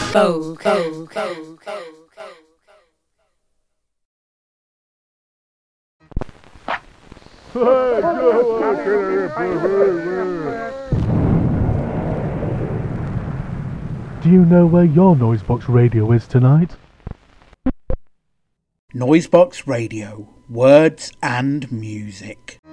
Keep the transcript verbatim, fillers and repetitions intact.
Do you know where your Noisebox radio is tonight? Noisebox Radio, words and music.